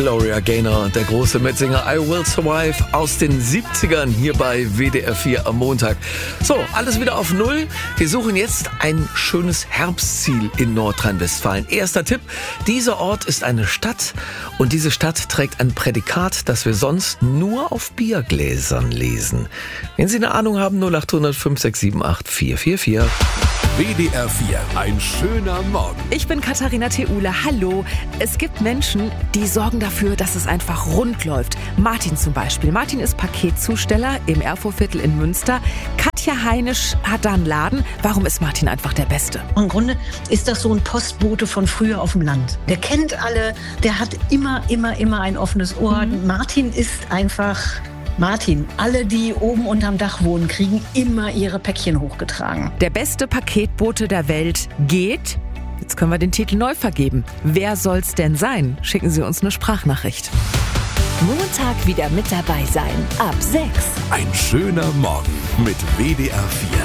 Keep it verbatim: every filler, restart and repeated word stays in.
Gloria Gaynor, der große Mitsänger I Will Survive aus den siebzigern hier bei W D R vier am Montag. So, alles wieder auf Null. Wir suchen jetzt ein schönes Herbstziel in Nordrhein-Westfalen. Erster Tipp, dieser Ort ist eine Stadt und diese Stadt trägt ein Prädikat, das wir sonst nur auf Biergläsern lesen. Wenn Sie eine Ahnung haben, null acht hundert fünf sechs sieben acht vier vier vier. W D R vier, ein schöner Morgen. Ich bin Katharina Theule. Hallo. Es gibt Menschen, die sorgen dafür, dass es einfach rund läuft. Martin zum Beispiel. Martin ist Paketzusteller im Erfurtviertel in Münster. Katja Heinisch hat da einen Laden. Warum ist Martin einfach der Beste? Im Grunde ist das so ein Postbote von früher auf dem Land. Der kennt alle, der hat immer, immer, immer ein offenes Ohr. Mhm. Martin ist einfach... Martin, alle, die oben unterm Dach wohnen, kriegen immer ihre Päckchen hochgetragen. Der beste Paketbote der Welt geht... Jetzt können wir den Titel neu vergeben. Wer soll's denn sein? Schicken Sie uns eine Sprachnachricht. Montag wieder mit dabei sein. Ab sechs. Ein schöner Morgen mit W D R vier.